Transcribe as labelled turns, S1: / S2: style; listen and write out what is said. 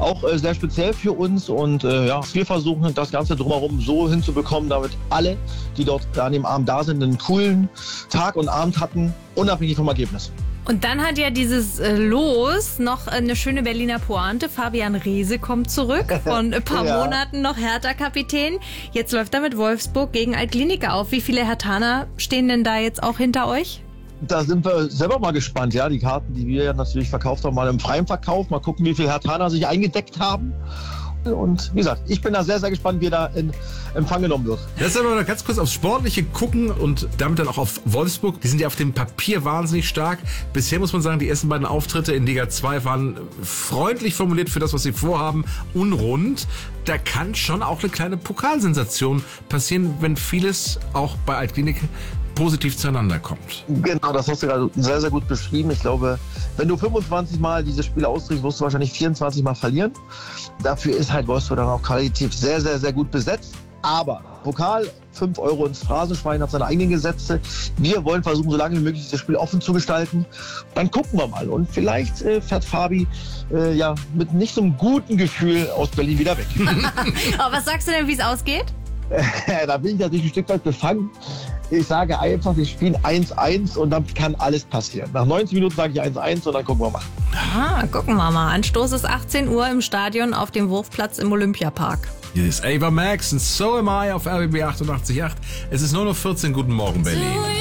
S1: auch sehr speziell für uns. Und wir versuchen das Ganze drumherum so hinzubekommen, damit alle, die dort an dem Abend da sind, einen coolen Tag und Abend hatten, unabhängig vom Ergebnis.
S2: Und dann hat ja dieses Los noch eine schöne Berliner Pointe. Fabian Reese kommt zurück, von ein paar Monaten noch Hertha-Kapitän. Jetzt läuft er mit Wolfsburg gegen Altkliniker auf. Wie viele Herthaner stehen denn da jetzt auch hinter euch?
S1: Da sind wir selber mal gespannt, ja. Die Karten, die wir ja natürlich verkauft haben, mal im freien Verkauf. Mal gucken, wie viele Herthaner sich eingedeckt haben. Und wie gesagt, ich bin da sehr, sehr gespannt, wie er da in Empfang genommen wird.
S3: Lass uns mal ganz kurz aufs Sportliche gucken und damit dann auch auf Wolfsburg. Die sind ja auf dem Papier wahnsinnig stark. Bisher muss man sagen, die ersten beiden Auftritte in Liga 2 waren freundlich formuliert für das, was sie vorhaben, unrund. Da kann schon auch eine kleine Pokalsensation passieren, wenn vieles auch bei Altklinik positiv zueinander kommt.
S1: Genau, das hast du gerade sehr, sehr gut beschrieben. Ich glaube, wenn du 25 Mal diese Spiele austrägst, wirst du wahrscheinlich 24 Mal verlieren. Dafür ist halt Wolfsburg dann auch qualitativ sehr, sehr, sehr gut besetzt. Aber Pokal, 5 Euro ins Phrasenschwein, hat seine eigenen Gesetze. Wir wollen versuchen, so lange wie möglich das Spiel offen zu gestalten. Dann gucken wir mal. Und vielleicht fährt Fabi mit nicht so einem guten Gefühl aus Berlin wieder weg.
S2: Aber was sagst du denn, wie es ausgeht?
S1: Da bin ich natürlich ein Stück weit befangen. Ich sage einfach, wir spielen 1-1 und dann kann alles passieren. Nach 90 Minuten sage ich 1-1 und dann gucken wir mal.
S2: Gucken wir mal. Anstoß ist 18 Uhr im Stadion auf dem Wurfplatz im Olympiapark.
S3: Hier ist Ava Max und So Am I auf RBB 88.8. Es ist 9:14 Uhr. Guten Morgen, Berlin.